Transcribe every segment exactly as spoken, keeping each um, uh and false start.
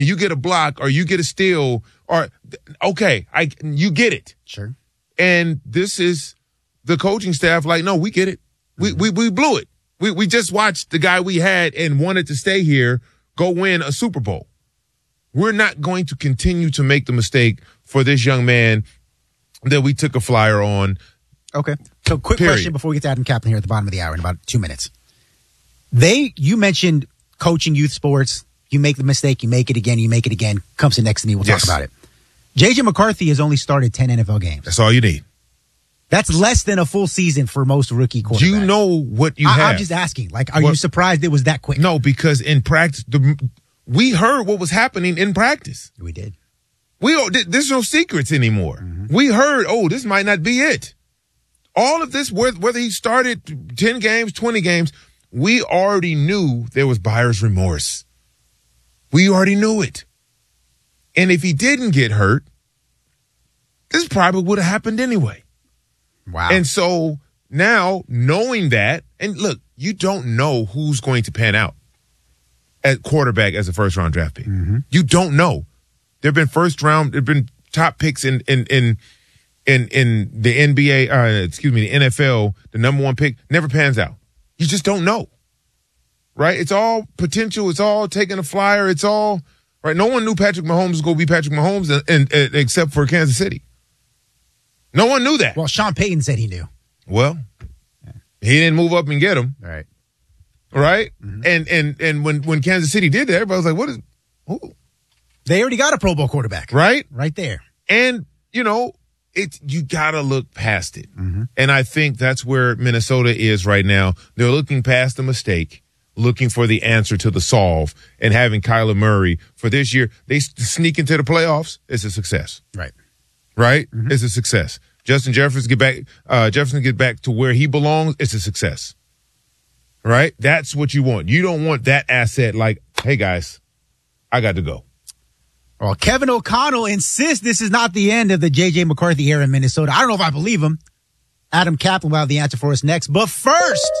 you get a block or you get a steal or, okay, I you get it. Sure. And this is the coaching staff like, no, we get it. We, we, we blew it. We, we just watched the guy we had and wanted to stay here go win a Super Bowl. We're not going to continue to make the mistake for this young man that we took a flyer on. Okay. So quick Period. question before we get to Adam Kaplan here at the bottom of the hour in about two minutes. They, you mentioned coaching youth sports. You make the mistake, you make it again, you make it again. Come sit next to me, we'll Yes. talk about it. J J McCarthy has only started ten N F L games. That's all you need. That's less than a full season for most rookie quarterbacks. Do you know what you I, have? I'm just asking. Like, are Well, you surprised it was that quick? No, because in practice, the, we heard what was happening in practice. We did. We don't- There's no secrets anymore. Mm-hmm. We heard, oh, this might not be it. All of this, whether he started ten games, twenty games, we already knew there was buyer's remorse. We already knew it. And if he didn't get hurt, this probably would have happened anyway. Wow. And so now, knowing that, and look, you don't know who's going to pan out at quarterback as a first-round draft pick. Mm-hmm. You don't know. There have been first-round, there have been top picks in in in in, in the N B A, uh, excuse me, the N F L, the number one pick, never pans out. You just don't know. Right? It's all potential. It's all taking a flyer. It's all, right? No one knew Patrick Mahomes was going to be Patrick Mahomes and, and, and, except for Kansas City. No one knew that. Well, Sean Payton said he knew. Well, he didn't move up and get him. All right. Right? Mm-hmm. And and and when, when Kansas City did that, everybody was like, what is, who? They already got a Pro Bowl quarterback. Right? Right there. And, you know, it's, you got to look past it. Mm-hmm. And I think that's where Minnesota is right now. They're looking past the mistake, looking for the answer to the solve, and having Kyler Murray for this year. They sneak into the playoffs. It's a success. Right. Right? Mm-hmm. It's a success. Justin Jefferson get back, uh, Jefferson get back to where he belongs. It's a success. Right? That's what you want. You don't want that asset like, hey guys, I got to go. Well, Kevin O'Connell insists this is not the end of the J J McCarthy era in Minnesota. I don't know if I believe him. Adam Kaplan will have the answer for us next. But first,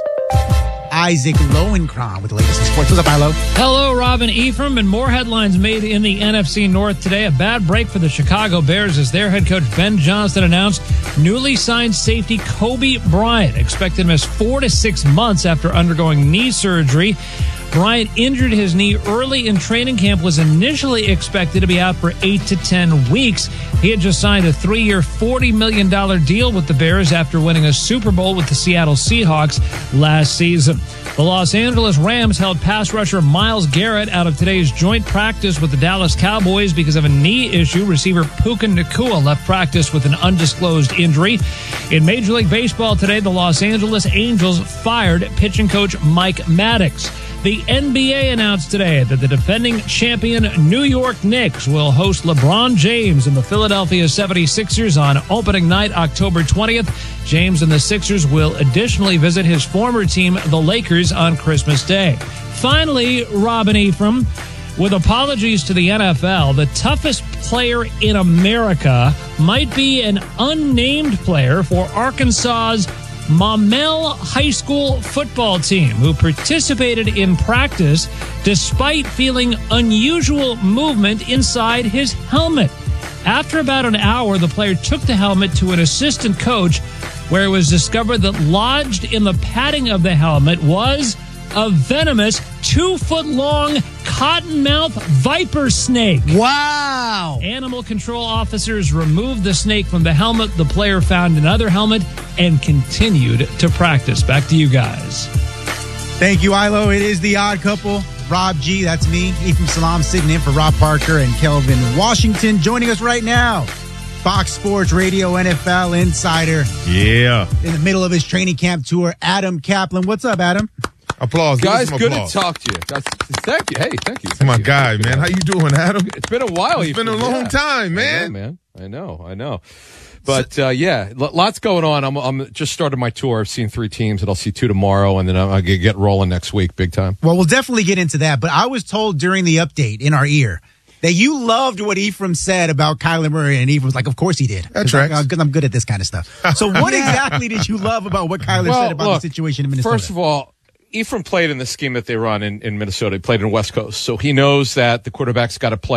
Isaac Lowenkron with the latest in sports. What's up, Ilo? Hello, Robin Ephraim, and more headlines made in the N F C North today. A bad break for the Chicago Bears as their head coach Ben Johnson announced newly signed safety Kobe Bryant expected to miss four to six months after undergoing knee surgery. Bryant injured his knee early in training camp, was initially expected to be out for eight to ten weeks. He had just signed a three-year, forty million dollars deal with the Bears after winning a Super Bowl with the Seattle Seahawks last season. The Los Angeles Rams held pass rusher Myles Garrett out of today's joint practice with the Dallas Cowboys because of a knee issue. Receiver Puka Nacua left practice with an undisclosed injury. In Major League Baseball today, the Los Angeles Angels fired pitching coach Mike Maddox. The N B A announced today that the defending champion New York Knicks will host LeBron James and the Philadelphia seventy-sixers on opening night, October twentieth. James and the Sixers will additionally visit his former team, the Lakers, on Christmas Day. Finally, Robin Ephraim, with apologies to the N F L, the toughest player in America might be an unnamed player for Arkansas's Maumelle High School football team, who participated in practice despite feeling unusual movement inside his helmet. After about an hour, the player took the helmet to an assistant coach, where it was discovered that lodged in the padding of the helmet was a venomous two-foot-long cottonmouth viper snake. Wow. Animal control officers removed the snake from the helmet. The player found another helmet and continued to practice. Back to you guys. Thank you, Ilo. It is the odd couple. Rob G, that's me. Ephraim Salam sitting in for Rob Parker and Kelvin Washington. Joining us right now, Fox Sports Radio N F L insider. Yeah. In the middle of his training camp tour, Adam Kaplan. What's up, Adam? Applause. Guys, good applause. to talk to you. That's, thank you. Hey, thank you. That's my you. guy, man. How you doing, Adam? It's been a while. It's been a long yeah. time, man. I know, man. I know, I know. But, uh, yeah, lots going on. I'm, I'm just started my tour. I've seen three teams, and I'll see two tomorrow, and then I'm going to get rolling next week, big time. Well, we'll definitely get into that. But I was told during the update in our ear that you loved what Ephraim said about Kyler Murray, and Ephraim was like, of course he did. That tracks. I'm, I'm good at this kind of stuff. So what exactly did you love about what Kyler well, said about look, the situation in Minnesota? First of all, Ephraim played in the scheme that they run in, in Minnesota. He played in West Coast. So he knows that the quarterback's got to play